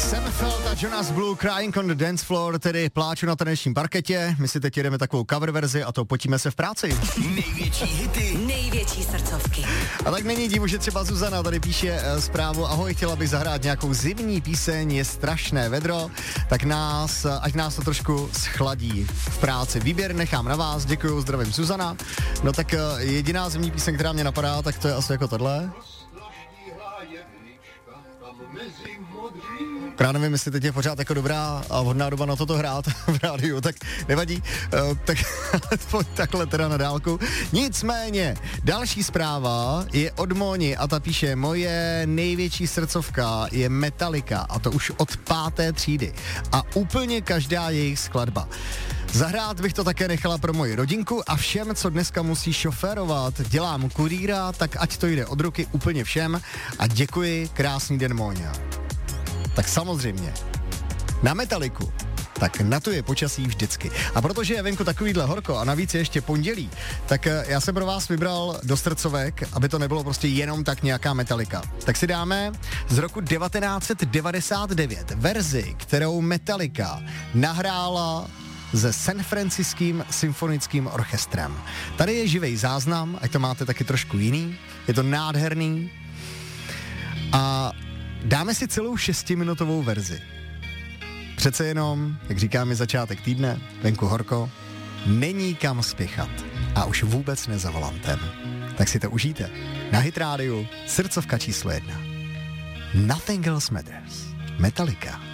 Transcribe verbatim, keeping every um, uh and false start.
Sam Feld a Jonas Blue, Crying on the Dance Floor, tedy pláču na tanečním parketě. My si teď jedeme takovou cover verzi a to Potíme se v práci. Největší hity, největší srdcovky. A tak není divu, že třeba Zuzana tady píše uh, zprávu: ahoj, chtěla bych zahrát nějakou zimní píseň, je strašné vedro, tak nás, uh, ať nás to trošku schladí v práci. Výběr nechám na vás, děkuju, zdravím Zuzana. No tak uh, jediná zimní píseň, která mě napadá, tak to je asi jako tohle. Já nevím, jestli teď je pořád jako dobrá a vhodná doba na toto hrát v rádiu, tak nevadí, uh, tak takhle teda na dálku. Nicméně, další zpráva je od Moni a ta píše: moje největší srdcovka je Metallica a to už od páté třídy a úplně každá jejich skladba. Zahrát bych to také nechala pro moji rodinku a všem, co dneska musí šoférovat. Dělám kurýra, tak ať to jde od ruky úplně všem a děkuji, krásný den, Móňa. Tak samozřejmě, na Metalliku, tak na to je počasí vždycky. A protože je venku takovýhle horko a navíc je ještě pondělí, tak já jsem pro vás vybral do srdcovek, aby to nebylo prostě jenom tak nějaká Metallica. Tak si dáme z roku devatenáct set devadesát devět verzi, kterou Metallica nahrála se San Franciským symfonickým orchestrem. Tady je živej záznam, ať to máte taky trošku jiný, je to nádherný a dáme si celou šestiminutovou verzi. Přece jenom, jak říkáme, začátek týdne, venku horko, není kam spěchat a už vůbec ne za volantem. Tak si to užijte. Na Hit rádiu srdcovka číslo jedna. Nothing Else Matters. Metallica.